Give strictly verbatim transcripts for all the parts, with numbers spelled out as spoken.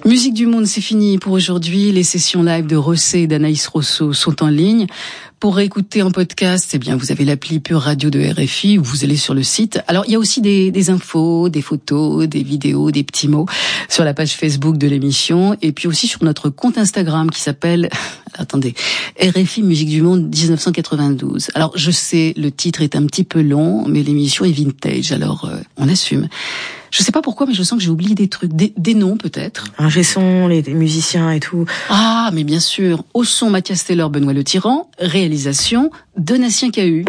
Musique du Monde, c'est fini pour aujourd'hui. Les sessions live de Rossé et d'Anaïs Rosso sont en ligne. Pour écouter en podcast, eh bien, vous avez l'appli Pure Radio de R F I ou vous allez sur le site. Alors, il y a aussi des, des infos, des photos, des vidéos, des petits mots sur la page Facebook de l'émission et puis aussi sur notre compte Instagram qui s'appelle, attendez, R F I Musique du Monde dix-neuf cent quatre-vingt-douze. Alors, je sais, le titre est un petit peu long, mais l'émission est vintage, alors euh, on assume. Je sais pas pourquoi, mais je sens que j'ai oublié des trucs, des, des noms peut-être. Ingé son, les, les musiciens et tout. Ah, mais bien sûr. Au son, Mathias Taylor, Benoît Le Tyran. Réalisation, Donatien Cahu.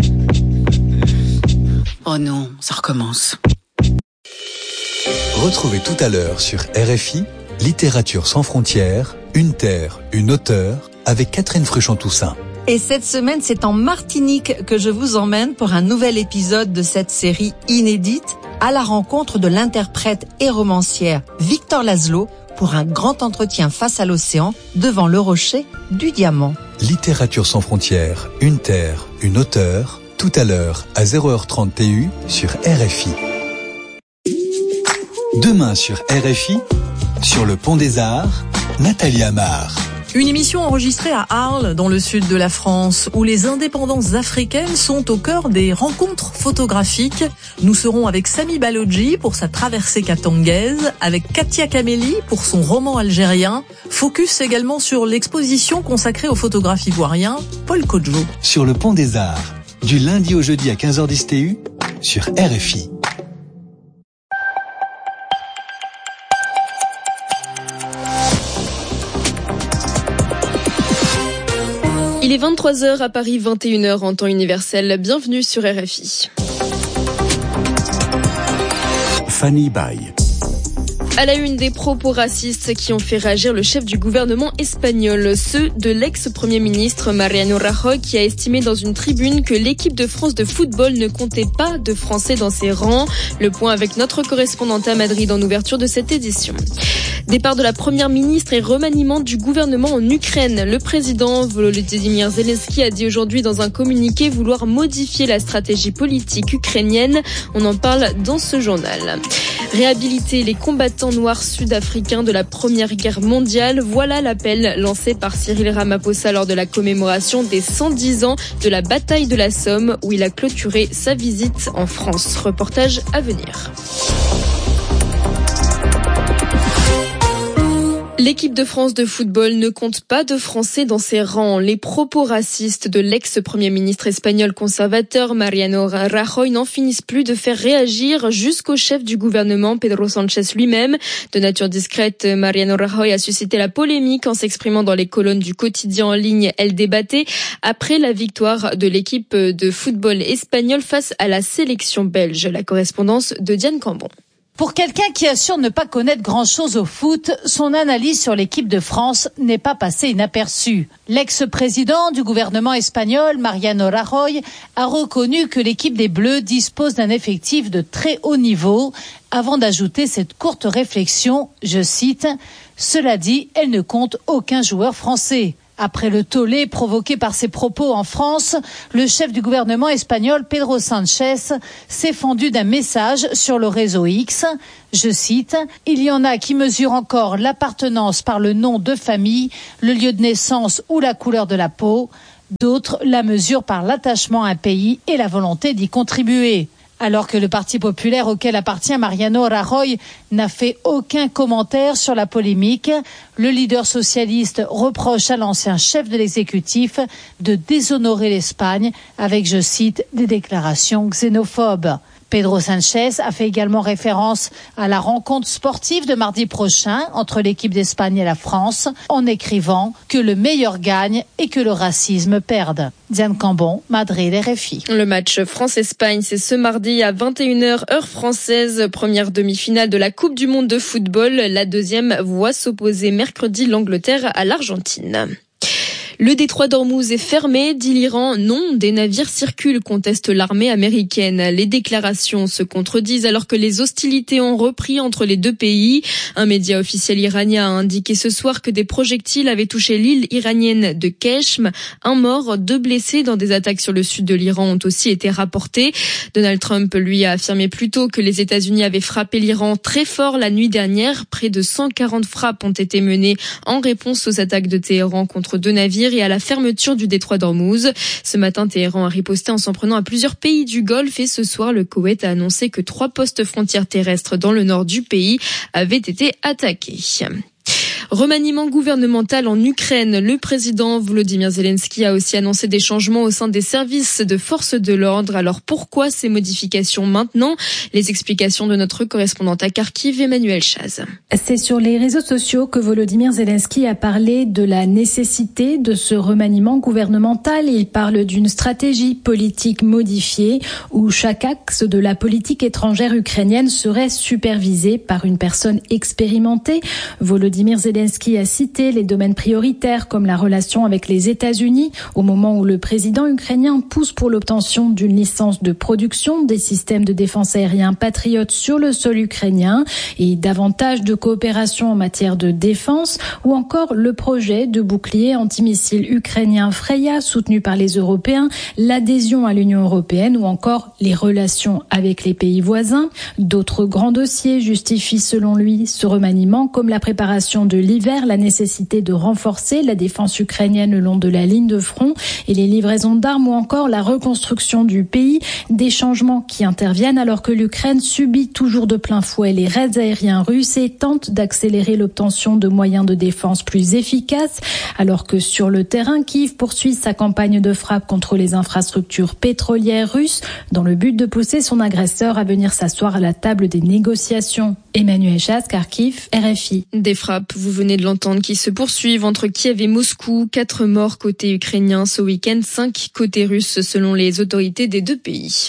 Oh non, ça recommence. Retrouvez tout à l'heure sur R F I, Littérature sans frontières, une terre, une auteure, avec Catherine Fruchon-Toussaint. Et cette semaine, c'est en Martinique que je vous emmène pour un nouvel épisode de cette série inédite à la rencontre de l'interprète et romancière Victor Laszlo pour un grand entretien face à l'océan devant le rocher du Diamant. Littérature sans frontières, une terre, une auteure, tout à l'heure à zéro heure trente T U sur R F I. Demain sur R F I, sur le Pont des Arts, Nathalie Amar. Une émission enregistrée à Arles, dans le sud de la France, où les indépendances africaines sont au cœur des rencontres photographiques. Nous serons avec Sami Baloji pour sa traversée katangaise, avec Katia Kameli pour son roman algérien. Focus également sur l'exposition consacrée au photographe ivoirien Paul Kodjo. Sur le Pont des Arts, du lundi au jeudi à quinze heures dix T U, sur R F I. Il est vingt-trois heures à Paris, vingt et une heures en temps universel. Bienvenue sur R F I. Fanny Baye. À la une, des propos racistes qui ont fait réagir le chef du gouvernement espagnol, ceux de l'ex-premier ministre Mariano Rajoy, qui a estimé dans une tribune que l'équipe de France de football ne comptait pas de Français dans ses rangs. Le point avec notre correspondante à Madrid en ouverture de cette édition. Départ de la première ministre et remaniement du gouvernement en Ukraine. Le président Volodymyr Zelensky a dit aujourd'hui dans un communiqué vouloir modifier la stratégie politique ukrainienne. On en parle dans ce journal. Réhabiliter les combattants noirs sud-africains de la Première Guerre mondiale, voilà l'appel lancé par Cyril Ramaphosa lors de la commémoration des cent dix ans de la bataille de la Somme, où il a clôturé sa visite en France. Reportage à venir. L'équipe de France de football ne compte pas de Français dans ses rangs. Les propos racistes de l'ex-premier ministre espagnol conservateur Mariano Rajoy n'en finissent plus de faire réagir jusqu'au chef du gouvernement Pedro Sánchez lui-même. De nature discrète, Mariano Rajoy a suscité la polémique en s'exprimant dans les colonnes du quotidien en ligne El Debate après la victoire de l'équipe de football espagnole face à la sélection belge. La correspondance de Diane Cambon. Pour quelqu'un qui assure ne pas connaître grand-chose au foot, son analyse sur l'équipe de France n'est pas passée inaperçue. L'ex-président du gouvernement espagnol, Mariano Rajoy, a reconnu que l'équipe des Bleus dispose d'un effectif de très haut niveau, avant d'ajouter cette courte réflexion, je cite, « Cela dit, elle ne compte aucun joueur français ». Après le tollé provoqué par ses propos en France, le chef du gouvernement espagnol, Pedro Sánchez, s'est fendu d'un message sur le réseau X. Je cite, « Il y en a qui mesurent encore l'appartenance par le nom de famille, le lieu de naissance ou la couleur de la peau. D'autres la mesurent par l'attachement à un pays et la volonté d'y contribuer. » Alors que le Parti populaire auquel appartient Mariano Rajoy n'a fait aucun commentaire sur la polémique, le leader socialiste reproche à l'ancien chef de l'exécutif de déshonorer l'Espagne avec, je cite, des déclarations xénophobes. Pedro Sánchez a fait également référence à la rencontre sportive de mardi prochain entre l'équipe d'Espagne et la France en écrivant que le meilleur gagne et que le racisme perde. Diane Cambon, Madrid, R F I. Le match France-Espagne, c'est ce mardi à vingt et une heures heure française, première demi-finale de la Coupe du Monde de football. La deuxième voit s'opposer mercredi l'Angleterre à l'Argentine. Le détroit d'Ormuz est fermé, dit l'Iran. Non, des navires circulent, conteste l'armée américaine. Les déclarations se contredisent alors que les hostilités ont repris entre les deux pays. Un média officiel iranien a indiqué ce soir que des projectiles avaient touché l'île iranienne de Keshm. Un mort, deux blessés dans des attaques sur le sud de l'Iran ont aussi été rapportés. Donald Trump, lui, a affirmé plus tôt que les États-Unis avaient frappé l'Iran très fort la nuit dernière. Près de cent quarante frappes ont été menées en réponse aux attaques de Téhéran contre deux navires et à la fermeture du détroit d'Ormuz. Ce matin, Téhéran a riposté en s'en prenant à plusieurs pays du Golfe et ce soir, le Koweït a annoncé que trois postes frontières terrestres dans le nord du pays avaient été attaqués. Remaniement gouvernemental en Ukraine. Le président Volodymyr Zelensky a aussi annoncé des changements au sein des services de forces de l'ordre. Alors pourquoi ces modifications maintenant? Les explications de notre correspondante à Kharkiv, Emmanuel Chaz. C'est sur les réseaux sociaux que Volodymyr Zelensky a parlé de la nécessité de ce remaniement gouvernemental. Il parle d'une stratégie politique modifiée où chaque axe de la politique étrangère ukrainienne serait supervisé par une personne expérimentée. Volodymyr Zelensky a cité les domaines prioritaires comme la relation avec les États-Unis au moment où le président ukrainien pousse pour l'obtention d'une licence de production des systèmes de défense aérienne Patriot sur le sol ukrainien et davantage de coopération en matière de défense ou encore le projet de bouclier antimissile ukrainien Freya soutenu par les Européens, l'adhésion à l'Union européenne ou encore les relations avec les pays voisins. D'autres grands dossiers justifient selon lui ce remaniement comme la préparation de l'hiver, la nécessité de renforcer la défense ukrainienne le long de la ligne de front et les livraisons d'armes ou encore la reconstruction du pays. Des changements qui interviennent alors que l'Ukraine subit toujours de plein fouet les raids aériens russes et tente d'accélérer l'obtention de moyens de défense plus efficaces. Alors que sur le terrain, Kiev poursuit sa campagne de frappe contre les infrastructures pétrolières russes dans le but de pousser son agresseur à venir s'asseoir à la table des négociations. Emmanuel Chaz, Kharkiv, R F I. Des frappes, vous venez de l'entendre, qui se poursuivent entre Kiev et Moscou. Quatre morts côté ukrainien ce week-end, cinq côté russe selon les autorités des deux pays.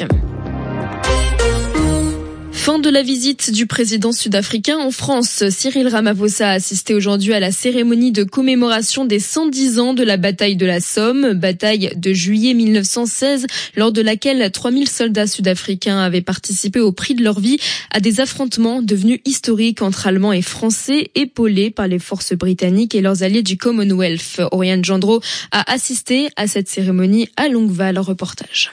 Fin de la visite du président sud-africain en France. Cyril Ramaphosa a assisté aujourd'hui à la cérémonie de commémoration des cent dix ans de la bataille de la Somme, bataille de juillet mille neuf cent seize, lors de laquelle trois mille soldats sud-africains avaient participé au prix de leur vie à des affrontements devenus historiques entre Allemands et Français, épaulés par les forces britanniques et leurs alliés du Commonwealth. Oriane Gendreau a assisté à cette cérémonie à Longueval. Reportage.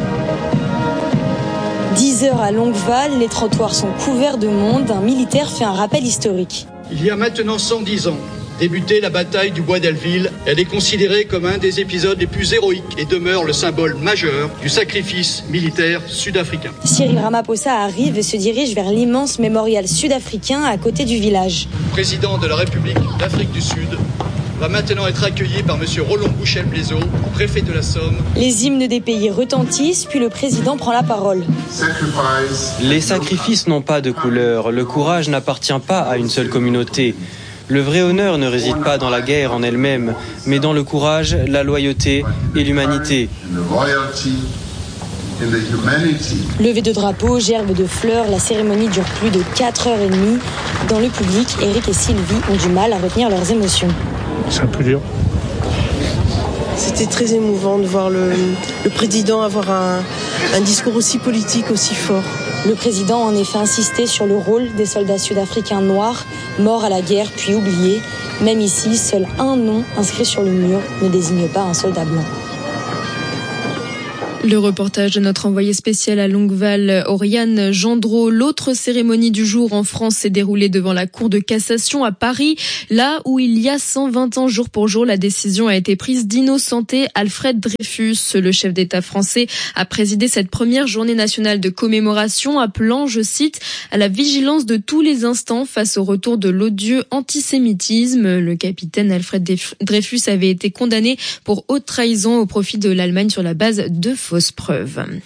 dix heures à Longueval, les trottoirs sont couverts de monde. Un militaire fait un rappel historique. Il y a maintenant cent dix ans, débutait la bataille du Bois d'Elleville. Elle est considérée comme un des épisodes les plus héroïques et demeure le symbole majeur du sacrifice militaire sud-africain. Cyril Ramaphosa arrive et se dirige vers l'immense mémorial sud-africain à côté du village. Le président de la République d'Afrique du Sud va maintenant être accueilli par M. Roland Bouchel-Blaiseau, préfet de la Somme. Les hymnes des pays retentissent, puis le président prend la parole. Les sacrifices n'ont pas de couleur. Le courage n'appartient pas à une seule communauté. Le vrai honneur ne réside pas dans la guerre en elle-même, mais dans le courage, la loyauté et l'humanité. Levée de drapeau, gerbe de fleurs, la cérémonie dure plus de quatre heures trente. Dans le public, Eric et Sylvie ont du mal à retenir leurs émotions. C'est un peu dur. C'était très émouvant de voir le, le président avoir un, un discours aussi politique, aussi fort. Le président a en effet insisté sur le rôle des soldats sud-africains noirs, morts à la guerre puis oubliés. Même ici, seul un nom inscrit sur le mur ne désigne pas un soldat blanc. Le reportage de notre envoyé spécial à Longueval, Oriane Gendreau. L'autre cérémonie du jour en France s'est déroulée devant la Cour de cassation à Paris, là où il y a cent vingt ans jour pour jour, la décision a été prise d'innocenter Alfred Dreyfus. Le chef d'État français a présidé cette première journée nationale de commémoration, appelant, je cite, à la vigilance de tous les instants face au retour de l'odieux antisémitisme. Le capitaine Alfred Dreyfus avait été condamné pour haute trahison au profit de l'Allemagne sur la base de fausses preuves.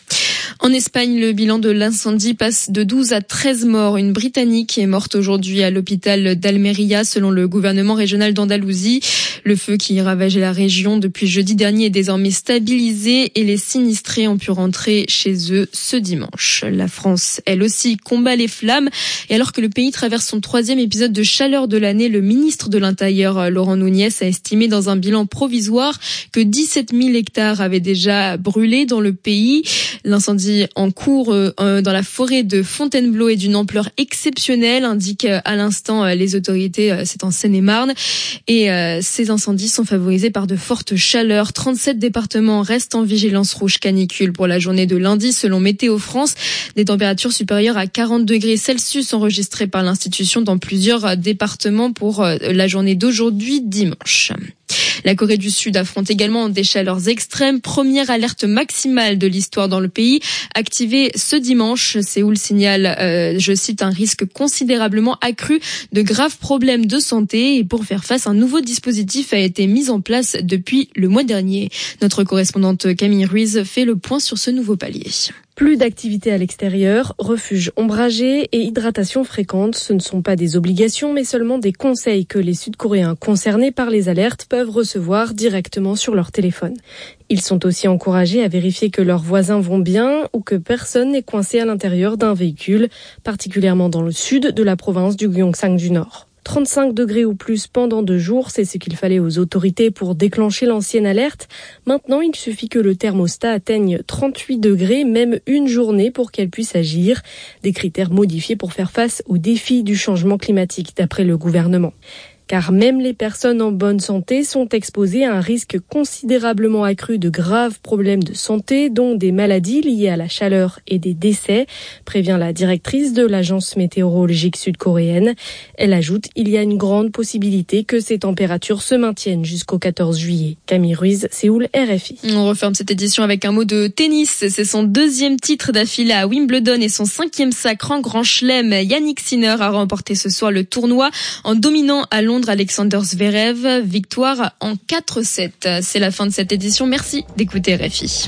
En Espagne, le bilan de l'incendie passe de douze à treize morts. Une Britannique est morte aujourd'hui à l'hôpital d'Almeria, selon le gouvernement régional d'Andalousie. Le feu qui ravageait la région depuis jeudi dernier est désormais stabilisé et les sinistrés ont pu rentrer chez eux ce dimanche. La France, elle aussi, combat les flammes. Et alors que le pays traverse son troisième épisode de chaleur de l'année, le ministre de l'Intérieur, Laurent Nunez, a estimé dans un bilan provisoire que dix-sept mille hectares avaient déjà brûlé dans le pays. L'incendie en cours euh, dans la forêt de Fontainebleau est d'une ampleur exceptionnelle, indiquent à l'instant les autorités, c'est en Seine-et-Marne. Et euh, ces incendies sont favorisés par de fortes chaleurs. trente-sept départements restent en vigilance rouge canicule pour la journée de lundi, selon Météo France. Des températures supérieures à quarante degrés Celsius enregistrées par l'institution dans plusieurs départements pour la journée d'aujourd'hui, dimanche. La Corée du Sud affronte également des chaleurs extrêmes. Première alerte maximale de l'histoire dans le pays, activée ce dimanche. Séoul signale, euh, je cite, un risque considérablement accru de graves problèmes de santé. Et pour faire face, un nouveau dispositif a été mis en place depuis le mois dernier. Notre correspondante Camille Ruiz fait le point sur ce nouveau palier. Plus d'activité à l'extérieur, refuge ombragé et hydratation fréquente, ce ne sont pas des obligations mais seulement des conseils que les Sud-Coréens concernés par les alertes peuvent recevoir directement sur leur téléphone. Ils sont aussi encouragés à vérifier que leurs voisins vont bien ou que personne n'est coincé à l'intérieur d'un véhicule, particulièrement dans le sud de la province du Gyeongsang du Nord. trente-cinq degrés ou plus pendant deux jours, c'est ce qu'il fallait aux autorités pour déclencher l'ancienne alerte. Maintenant, il suffit que le thermostat atteigne trente-huit degrés, même une journée, pour qu'elle puisse agir. Des critères modifiés pour faire face aux défis du changement climatique, d'après le gouvernement. Car même les personnes en bonne santé sont exposées à un risque considérablement accru de graves problèmes de santé, dont des maladies liées à la chaleur et des décès, prévient la directrice de l'agence météorologique sud-coréenne. Elle ajoute, il y a une grande possibilité que ces températures se maintiennent jusqu'au quatorze juillet. Camille Ruiz, Séoul, R F I. On referme cette édition avec un mot de tennis. C'est son deuxième titre d'affilée à Wimbledon et son cinquième sacre en Grand Chelem. Yannick Sinner a remporté ce soir le tournoi en dominant à Londres Alexander Zverev, victoire en quatre sept. C'est la fin de cette édition. Merci d'écouter R F I.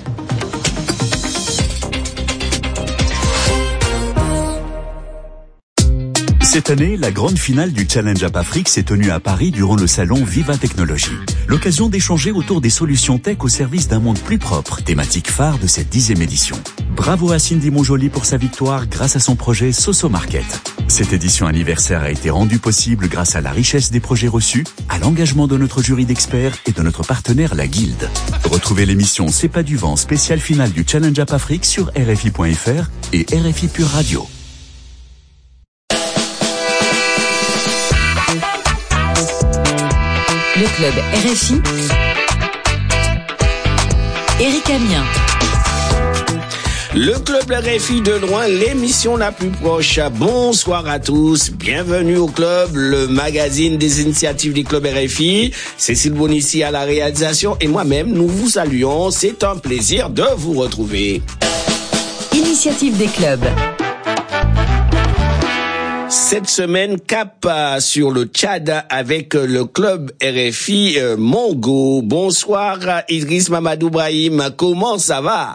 Cette année, la grande finale du Challenge App Afrique s'est tenue à Paris durant le salon Viva Technologie. L'occasion d'échanger autour des solutions tech au service d'un monde plus propre, thématique phare de cette dixième édition. Bravo à Cindy Monjoli pour sa victoire grâce à son projet Soso Market. Cette édition anniversaire a été rendue possible grâce à la richesse des projets reçus, à l'engagement de notre jury d'experts et de notre partenaire la Guilde. Retrouvez l'émission C'est pas du vent spéciale finale du Challenge App Afrique sur R F I point F R et R F I Pure Radio. Le club R F I, Éric Amien. Le club R F I de loin, l'émission la plus proche. Bonsoir à tous, bienvenue au club, le magazine des initiatives du club R F I. Cécile Bonissi à la réalisation et moi-même, nous vous saluons. C'est un plaisir de vous retrouver. Initiative des clubs. Cette semaine, cap sur le Tchad avec le club R F I euh, Mongo. Bonsoir Idriss Mamadou Brahim, comment ça va?